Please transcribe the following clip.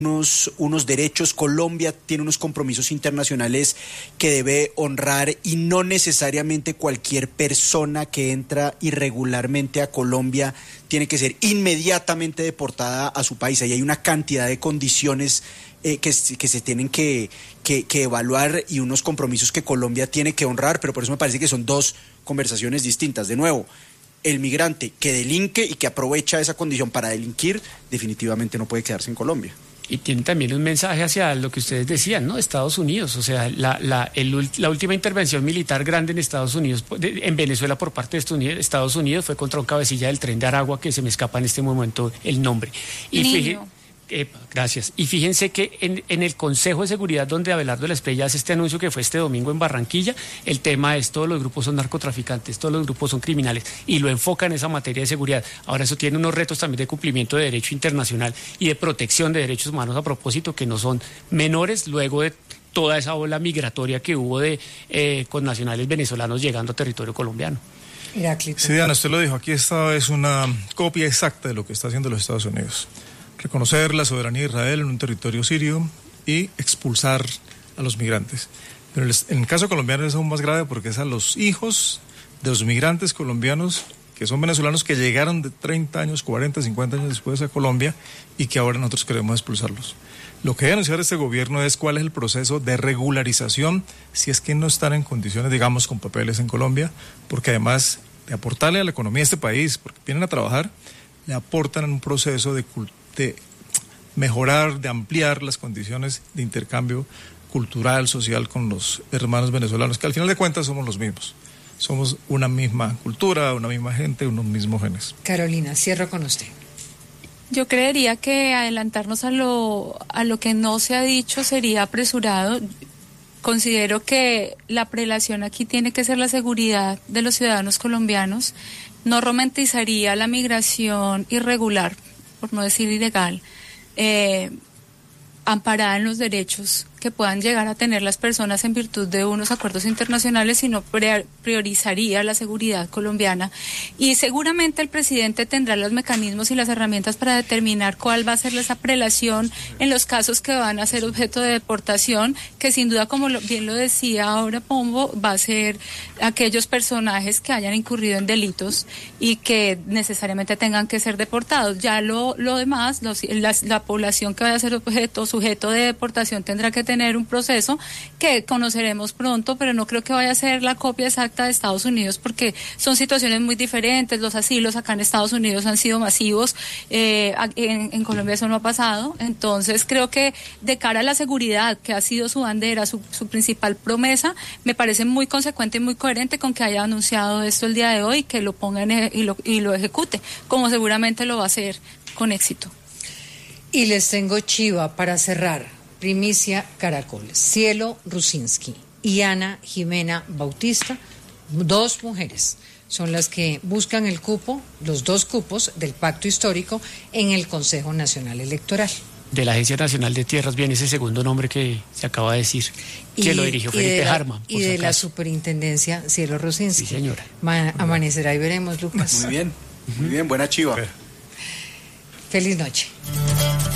unos derechos, Colombia tiene unos compromisos internacionales que debe honrar y no necesariamente cualquier persona que entra irregularmente a Colombia tiene que ser inmediatamente deportada a su país. Ahí hay una cantidad de condiciones que se tienen que evaluar y unos compromisos que Colombia tiene que honrar, pero por eso me parece que son dos conversaciones distintas. De nuevo, el migrante que delinque y que aprovecha esa condición para delinquir definitivamente no puede quedarse en Colombia. Y tiene también un mensaje hacia lo que ustedes decían, ¿no? Estados Unidos, o sea, la última intervención militar grande en Estados Unidos, en Venezuela por parte de Estados Unidos fue contra un cabecilla del Tren de Aragua, que se me escapa en este momento el nombre. Y gracias. Y fíjense que en el Consejo de Seguridad, donde Abelardo de la Espriella hace este anuncio que fue este domingo en Barranquilla, el tema es todos los grupos son narcotraficantes, todos los grupos son criminales, y lo enfoca en esa materia de seguridad. Ahora, eso tiene unos retos también de cumplimiento de derecho internacional y de protección de derechos humanos a propósito, que no son menores luego de toda esa ola migratoria que hubo de connacionales venezolanos llegando a territorio colombiano. Sí, Diana, usted lo dijo, aquí esta es una copia exacta de lo que está haciendo los Estados Unidos. Reconocer la soberanía de Israel en un territorio sirio y expulsar a los migrantes. Pero en el caso colombiano es aún más grave porque es a los hijos de los migrantes colombianos que son venezolanos que llegaron de 30 años, 40, 50 años después a Colombia y que ahora nosotros queremos expulsarlos. Lo que debe anunciar este gobierno es cuál es el proceso de regularización si es que no están en condiciones, digamos, con papeles en Colombia, porque además de aportarle a la economía de este país, porque vienen a trabajar, le aportan en un proceso de mejorar, de ampliar las condiciones de intercambio cultural, social con los hermanos venezolanos, que al final de cuentas somos los mismos. Somos una misma cultura, una misma gente, unos mismos genes. Carolina, cierro con usted. Yo creería que adelantarnos a lo que no se ha dicho sería apresurado. Considero que la prelación aquí tiene que ser la seguridad de los ciudadanos colombianos. No romantizaría la migración irregular, por no decir ilegal, amparada en los derechos que puedan llegar a tener las personas en virtud de unos acuerdos internacionales, sino priorizaría la seguridad colombiana. Y seguramente el presidente tendrá los mecanismos y las herramientas para determinar cuál va a ser esa prelación en los casos que van a ser objeto de deportación, que sin duda, como bien lo decía ahora Pombo, va a ser aquellos personajes que hayan incurrido en delitos y que necesariamente tengan que ser deportados. Ya lo demás, la población que vaya a ser sujeto de deportación tendrá que tener un proceso que conoceremos pronto, pero no creo que vaya a ser la copia exacta de Estados Unidos, porque son situaciones muy diferentes. Los asilos acá en Estados Unidos han sido masivos, en Colombia eso no ha pasado. Entonces creo que de cara a la seguridad, que ha sido su bandera, su principal promesa, me parece muy consecuente y muy coherente con que haya anunciado esto el día de hoy, que lo ponga y lo ejecute, como seguramente lo va a hacer con éxito. Y les tengo chiva para cerrar. Primicia Caracol, Cielo Rusinski y Ana Jimena Bautista, dos mujeres, son las que buscan el cupo, los dos cupos del pacto histórico en el Consejo Nacional Electoral. De la Agencia Nacional de Tierras viene ese segundo nombre que se acaba de decir, que lo dirigió Felipe Harman. Y de la superintendencia, Cielo Rusinski. Sí, señora. Amanecerá y veremos, Lucas. Muy bien, buena chiva. Feliz noche.